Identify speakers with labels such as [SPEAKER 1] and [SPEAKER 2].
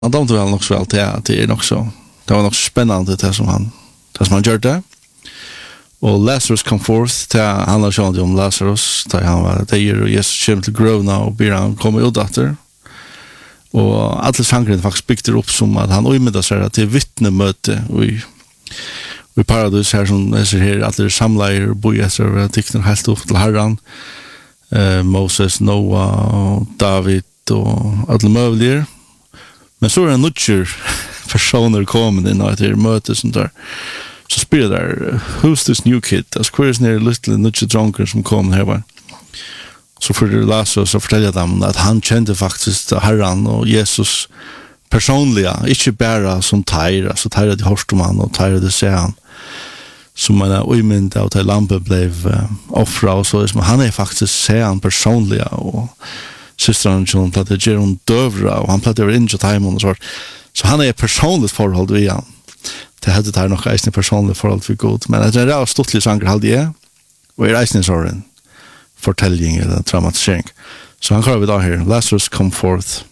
[SPEAKER 1] Han dömde väl också väl det är nog så. Det var nog spännande det som han gjorde. Och Lazarus kom forth till han har sjön om Lazarus där han var där och Jesus came to grow now och blir han kommer ut efter. Och alla sangren faktiskt byggde upp som att han omedda sig till vittnemöte vi paradis här som är så här att det samlar bojer och tyckte helt upp till Herren. Moses, Noah, David och alla möjliga. Men så är det nutcher personer kommer in och det är möte sånt där. Så spelar där who's this new kid? As queer as near little nutcher drunker som kommer här var. Så för det Lazarus så fortäljer dem att han kände faktiskt Herren och Jesus personliga, inte bara som tajra, så tajrade Horstman och tajrade sean. Som man omynda av att lampen blev offra och så. Men han är faktiskt sean personliga och systrarna som plattade Geron dövra och han plattade över in till timon och så. Så han är ett personligt förhåll vid han. Det hade där nog eisne personligt förhåll för god. Men det är stortlig sanger hade jag. Och i eisne sorgen fortälling eller dramatisering. Så han kallar vi då här Lazarus come forth.